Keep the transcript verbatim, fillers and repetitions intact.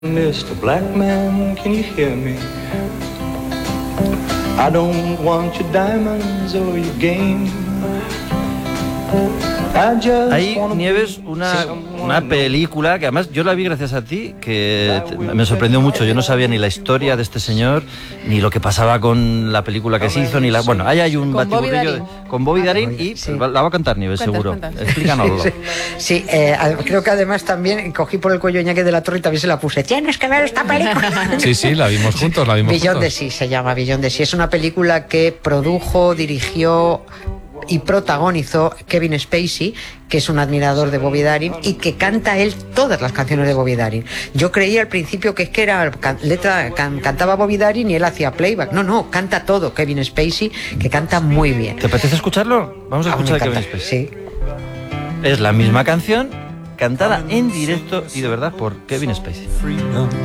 mister Black Man, can you hear me? I don't want your diamonds or your game. Hay, Nieves, una, una película que además yo la vi gracias a ti, que me sorprendió mucho. Yo no sabía ni la historia de este señor, ni lo que pasaba con la película que se hizo, ni la... Bueno, ahí hay un batiburrillo de, con Bobby Darin y sí. La va a cantar Nieves, cuentas, seguro. Cuentas. Explícanoslo. Sí, sí eh, creo que además también cogí por el cuello a Iñaki de la Torre y también se la puse. Tienes que ver esta película. Sí, sí, la vimos juntos, la vimos Beyond juntos. the Sea se llama, Beyond the Sea. Es una película que produjo, dirigió y protagonizó Kevin Spacey, que es un admirador de Bobby Darin y que canta él todas las canciones de Bobby Darin. Yo creía al principio que es que era can, letra can, cantaba Bobby Darin y él hacía playback. No, no, canta todo Kevin Spacey, que canta muy bien. ¿Te apetece escucharlo? Vamos a escuchar a Kevin Spacey. Sí. Es la misma canción cantada en directo y de verdad por Kevin Spacey.